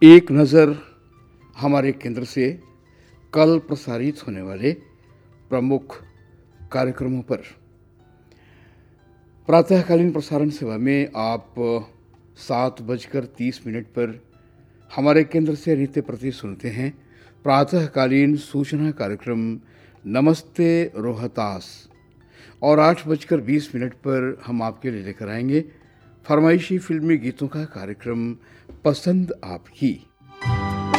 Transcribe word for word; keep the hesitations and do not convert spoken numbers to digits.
एक नज़र हमारे केंद्र से कल प्रसारित होने वाले प्रमुख कार्यक्रमों पर। प्रातःकालीन प्रसारण सेवा में आप सात बजकर तीस मिनट पर हमारे केंद्र से नित्य प्रति सुनते हैं प्रातःकालीन सूचना कार्यक्रम नमस्ते रोहतास, और आठ बजकर बीस मिनट पर हम आपके लिए लेकर आएंगे फरमाइशी फिल्मी गीतों का कार्यक्रम पसंद आपकी।